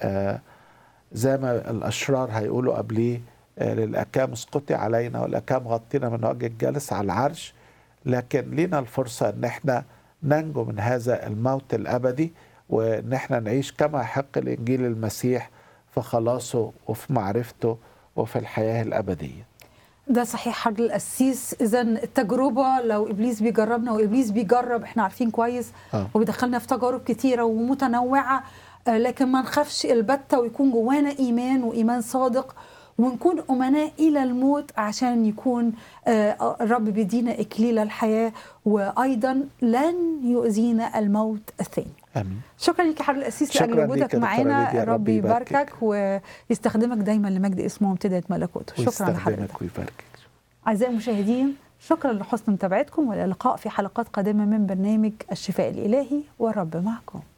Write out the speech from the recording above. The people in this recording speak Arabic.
زي ما الأشرار هيقولوا قبليه للأكام اسقطي علينا والأكام غطينا من وجه الجالس على العرش، لكن لينا الفرصة ان احنا ننجو من هذا الموت الأبدي، وان احنا نعيش كما يحق الإنجيل المسيح في خلاصه وفي معرفته وفي الحياة الأبدية. ده صحيح حضر القسيس. إذا التجربة لو إبليس بيجربنا، وإبليس بيجرب احنا عارفين كويس وبيدخلنا في تجارب كتيرة ومتنوعة، لكن ما نخافش البتة، ويكون جوانا إيمان وإيمان صادق، ونكون أمناء إلى الموت عشان يكون الرب بيدينا إكليل الحياة، وأيضا لن يؤذينا الموت الثاني. آمين. شكرا لك يا حضرة القسيس لأجل وجودك معنا. الرب يباركك ويستخدمك دايما لمجد اسمه وامتداد ملكوته. شكرا لحضرتك. أعزائي المشاهدين، شكرا لحسن متابعتكم، والى اللقاء في حلقات قادمة من برنامج الشفاء الإلهي، والرب معكم.